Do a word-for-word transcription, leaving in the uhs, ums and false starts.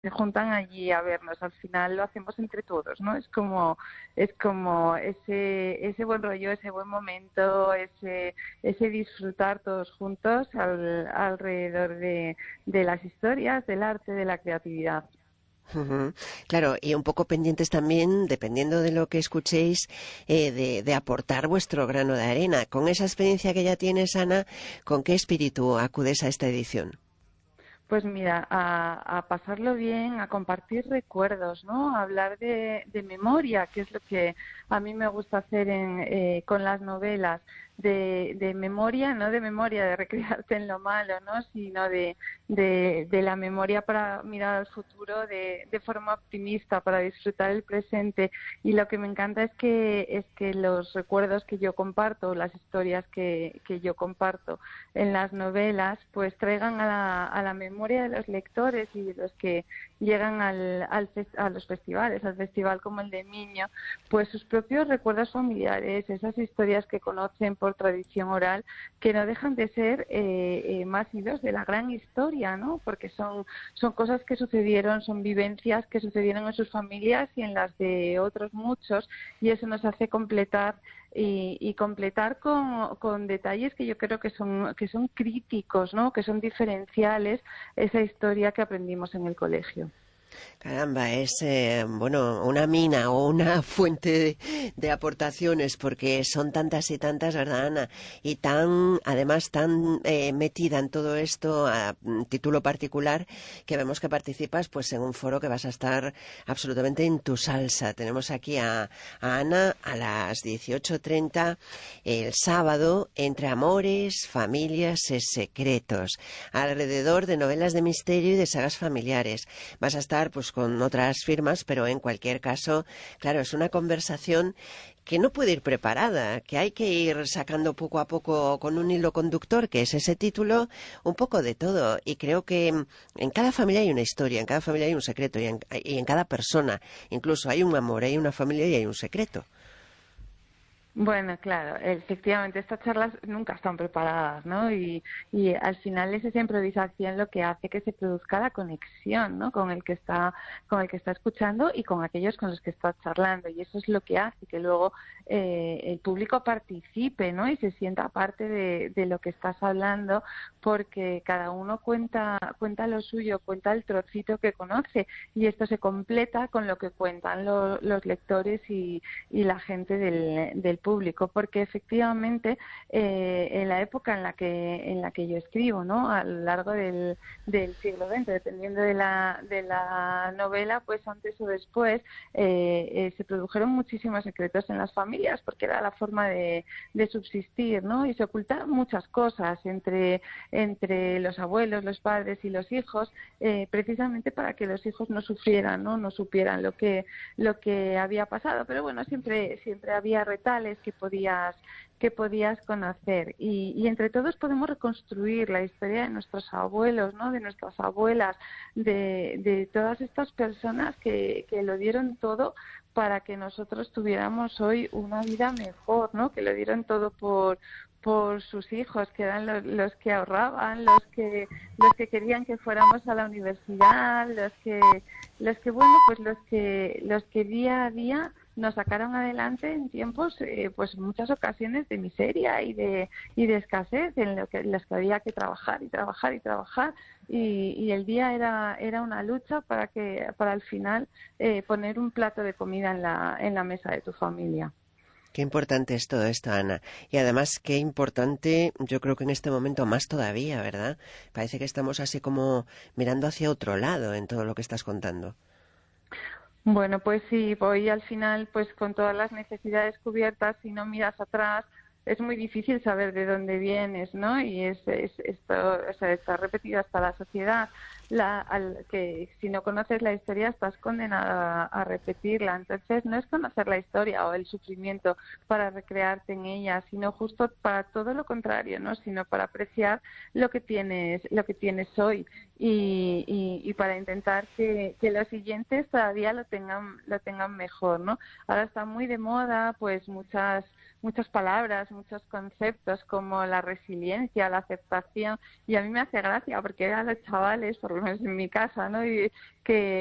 se juntan allí a vernos. Al final lo hacemos entre todos, ¿no? Es como es como ese ese buen rollo, ese buen momento, ese ese disfrutar todos juntos al, alrededor de, de las historias, del arte, de la creatividad. Ujú. Claro, y un poco pendientes también, dependiendo de lo que escuchéis, eh, de, de aportar vuestro grano de arena. Con esa experiencia que ya tienes, Ana, ¿con qué espíritu acudes a esta edición? Pues mira, a, a pasarlo bien, a compartir recuerdos, ¿no? A hablar de, de memoria, que es lo que a mí me gusta hacer en, eh, con las novelas, de, de memoria, no de memoria de recrearte en lo malo, ¿no? Sino de, de, de la memoria para mirar al futuro de, de forma optimista, para disfrutar el presente. Y lo que me encanta es que, es que los recuerdos que yo comparto, las historias que, que yo comparto en las novelas, pues traigan a la, a la memoria de los lectores y de los que llegan al, al a los festivales, al festival como el de Miño, pues sus propios recuerdos familiares, esas historias que conocen por tradición oral, que no dejan de ser eh, eh, más hilos de la gran historia, ¿no? Porque son, son cosas que sucedieron, son vivencias que sucedieron en sus familias y en las de otros muchos, y eso nos hace completar Y, y completar con, con detalles que yo creo que son que son críticos, ¿no? Que son diferenciales, esa historia que aprendimos en el colegio. Caramba, es eh, bueno, una mina o una fuente de, de aportaciones, porque son tantas y tantas, ¿verdad, Ana? Y tan, además, tan eh, metida en todo esto a mm, título particular, que vemos que participas pues en un foro que vas a estar absolutamente en tu salsa. Tenemos aquí a, a Ana a las dieciocho treinta el sábado, entre amores, familias y secretos, alrededor de novelas de misterio y de sagas familiares. Vas a estar pues con otras firmas, pero en cualquier caso, claro, es una conversación que no puede ir preparada, que hay que ir sacando poco a poco con un hilo conductor, que es ese título, un poco de todo. Y creo que en cada familia hay una historia, en cada familia hay un secreto, y en, y en cada persona incluso hay un amor, hay una familia y hay un secreto. Bueno, claro, efectivamente, estas charlas nunca están preparadas, ¿no? Y, y al final es esa improvisación lo que hace que se produzca la conexión, ¿no? Con el que está, con el que está escuchando y con aquellos con los que está charlando. Y eso es lo que hace que luego eh, el público participe, ¿no? Y se sienta parte de, de lo que estás hablando, porque cada uno cuenta, cuenta lo suyo, cuenta el trocito que conoce, y esto se completa con lo que cuentan lo, los lectores y, y la gente del, del público, porque efectivamente eh, en la época en la que en la que yo escribo, ¿no? A lo largo del, del siglo veinte, dependiendo de la de la novela, pues antes o después eh, eh, se produjeron muchísimos secretos en las familias, porque era la forma de, de subsistir, ¿no? Y se ocultaron muchas cosas entre entre los abuelos, los padres y los hijos, eh, precisamente para que los hijos no sufrieran, ¿no? No supieran lo que lo que había pasado. Pero bueno, siempre siempre había retales que podías que podías conocer, y, y entre todos podemos reconstruir la historia de nuestros abuelos, ¿no? De nuestras abuelas, de, de todas estas personas que, que lo dieron todo para que nosotros tuviéramos hoy una vida mejor, ¿no? Que lo dieron todo por por sus hijos, que eran los, los que ahorraban, los que los que querían que fuéramos a la universidad, los que los que bueno, pues los que los que día a día nos sacaron adelante en tiempos, eh, pues muchas ocasiones de miseria y de y de escasez, en lo que, en las que había que trabajar y trabajar y trabajar, y, y el día era era una lucha para que para al final eh, poner un plato de comida en la en la mesa de tu familia. Qué importante es todo esto, Ana. Y además, qué importante, yo creo que en este momento más todavía, ¿verdad? Parece que estamos así como mirando hacia otro lado en todo lo que estás contando. Bueno, pues sí, voy al final pues con todas las necesidades cubiertas, si no miras atrás es muy difícil saber de dónde vienes, ¿no? Y es, es esto, o sea, está repetido hasta la sociedad, la, al, que si no conoces la historia estás condenada a, a repetirla. Entonces no es conocer la historia o el sufrimiento para recrearte en ella, sino justo para todo lo contrario, ¿no? Sino para apreciar lo que tienes, lo que tienes hoy. y, y, y para intentar que, que los siguientes todavía lo tengan lo tengan mejor, ¿no? Ahora está muy de moda pues muchas muchas palabras, muchos conceptos como la resiliencia, la aceptación, y a mí me hace gracia porque a los chavales, por lo menos en mi casa, ¿no? Y que